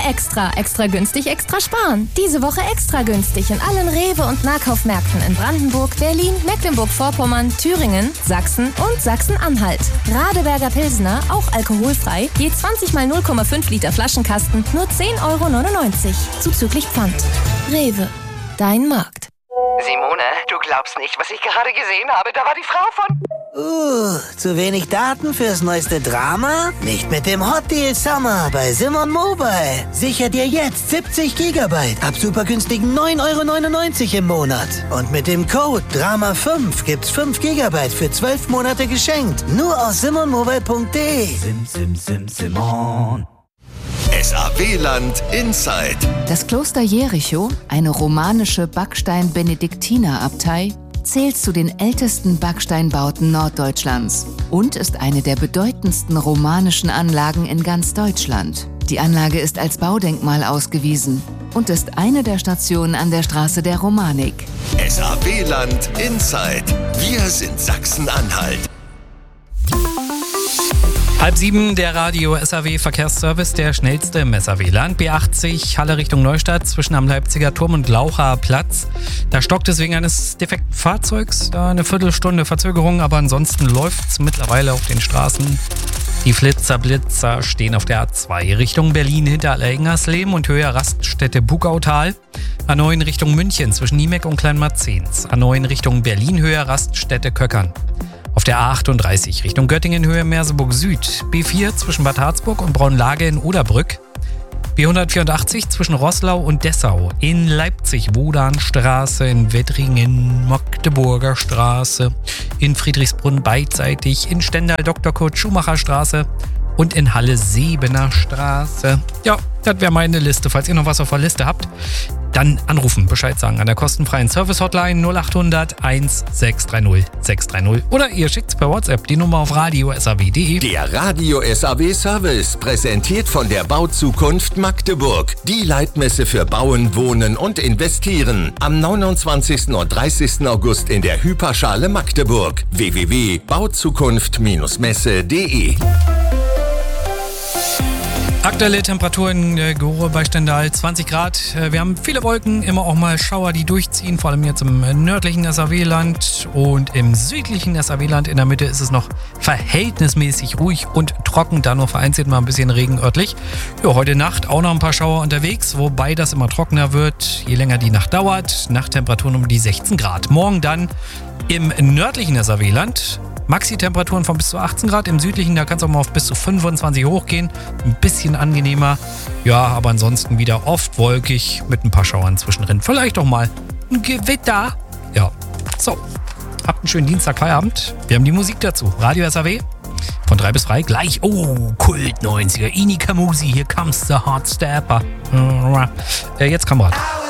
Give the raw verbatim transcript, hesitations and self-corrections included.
Extra. Extra günstig, extra sparen. Diese Woche extra günstig in allen Rewe- und Nahkaufmärkten in Brandenburg, Berlin, Mecklenburg-Vorpommern, Thüringen, Sachsen und Sachsen-Anhalt. Radeberger Pilsner, auch alkoholfrei, je zwanzig mal null Komma fünf Liter Flaschenkasten, nur zehn Euro neunundneunzig. Zuzüglich Pfand. Rewe. Dein Markt. Simone, du glaubst nicht, was ich gerade gesehen habe. Da war die Frau von... Uh, zu wenig Daten fürs neueste Drama? Nicht mit dem Hot Deal Summer bei Simon Mobile. Sicher dir jetzt siebzig Gigabyte ab super günstigen neun Euro neunundneunzig im Monat. Und mit dem Code Drama fünf gibt's fünf Gigabyte für zwölf Monate geschenkt. Nur aus simon mobile punkt de. Sim, sim, sim, Simon. S A W-Land Inside. Das Kloster Jericho, eine romanische Backstein-Benediktinerabtei, zählt zu den ältesten Backsteinbauten Norddeutschlands und ist eine der bedeutendsten romanischen Anlagen in ganz Deutschland. Die Anlage ist als Baudenkmal ausgewiesen und ist eine der Stationen an der Straße der Romanik. S A W-Land Inside. Wir sind Sachsen-Anhalt. Halb sieben, der Radio S A W Verkehrsservice, der schnellste im S A W-Land. B achtzig, Halle Richtung Neustadt, zwischen am Leipziger Turm und Glaucher Platz. Da stockt es wegen eines defekten Fahrzeugs, da eine Viertelstunde Verzögerung, aber ansonsten läuft es mittlerweile auf den Straßen. Die Flitzer-Blitzer stehen auf der A zwei Richtung Berlin hinter Allerengersleben und höher Raststätte Bugautal. A neun Richtung München zwischen Niemeck und Kleinmarzens. A neun Richtung Berlin höher Raststätte Köckern. Auf der A achtunddreißig Richtung Göttingen Höhe Merseburg Süd. B vier zwischen Bad Harzburg und Braunlage in Oderbrück. B hundertvierundachtzig zwischen Roßlau und Dessau. In Leipzig Wodanstraße, in Wettringen Magdeburger Straße. In Friedrichsbrunn beidseitig. In Stendal Doktor Kurt Schumacher Straße. Und in Halle Sebener Straße. Ja, das wäre meine Liste. Falls ihr noch was auf der Liste habt, dann anrufen, Bescheid sagen an der kostenfreien Service-Hotline null achthundert eins sechs drei null sechs drei null. Oder ihr schickt's per WhatsApp die Nummer auf radio punkt s a w punkt de. Der Radio S A W Service, präsentiert von der Bauzukunft Magdeburg. Die Leitmesse für Bauen, Wohnen und Investieren. Am neunundzwanzigsten und dreißigsten August in der Hyperschale Magdeburg. w w w punkt bauzukunft messe punkt de. Aktuelle Temperatur in äh, Goro bei Stendal zwanzig Grad. Äh, wir haben viele Wolken, immer auch mal Schauer, die durchziehen, vor allem jetzt im äh, nördlichen S A W-Land und im südlichen S A W-Land. In der Mitte ist es noch verhältnismäßig ruhig und trocken, da nur vereinzelt mal ein bisschen Regen örtlich. Ja, heute Nacht auch noch ein paar Schauer unterwegs, wobei das immer trockener wird, je länger die Nacht dauert. Nachttemperaturen um die sechzehn Grad. Morgen dann im nördlichen S A W-Land Maxi-Temperaturen von bis zu achtzehn Grad. Im südlichen, da kann es auch mal auf bis zu fünfundzwanzig hochgehen. Ein bisschen angenehmer. Ja, aber ansonsten wieder oft wolkig mit ein paar Schauern zwischendrin. Vielleicht auch mal ein Gewitter. Ja, so. Habt einen schönen Dienstag, Feierabend. Wir haben die Musik dazu. Radio S A W. Von drei bis drei gleich. Oh, Kult neunziger. Ini Kamusi, hier comes the Hot Stepper. Äh, jetzt Kamerad.